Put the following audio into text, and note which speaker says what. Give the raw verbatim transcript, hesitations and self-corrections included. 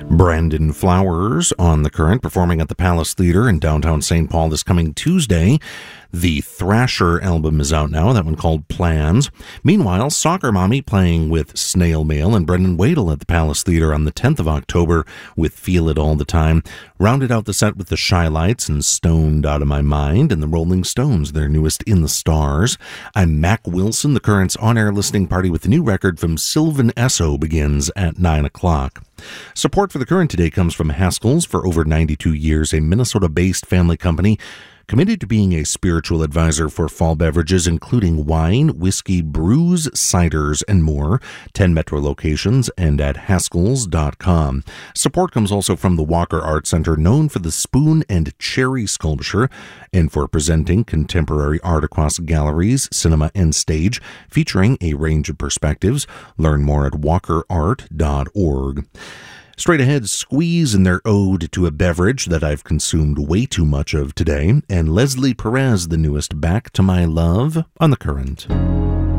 Speaker 1: Brandon Flowers on The Current, performing at the Palace Theatre in downtown Saint Paul this coming Tuesday. The Thrasher album is out now, that one called Plans. Meanwhile, Soccer Mommy playing with Snail Mail and Brendan Wadle at the Palace Theatre on the tenth of October with Feel It All the Time. Rounded out the set with the Shy Lights and Stoned Out of My Mind and the Rolling Stones, their newest In the Stars. I'm Mac Wilson. The Current's on-air listening party with the new record from Sylvan Esso begins at nine o'clock. Support for The Current today comes from Haskell's. For over ninety-two years, a Minnesota-based family company committed to being a spiritual advisor for fall beverages, including wine, whiskey, brews, ciders, and more. ten Metro locations and at haskells dot com. Support comes also from the Walker Art Center, known for the spoon and cherry sculpture, and for presenting contemporary art across galleries, cinema, and stage, featuring a range of perspectives. Learn more at walker art dot org. Straight ahead, Squeeze in their ode to a beverage that I've consumed way too much of today, and Leslie Perez, the newest Back to My Love on The Current.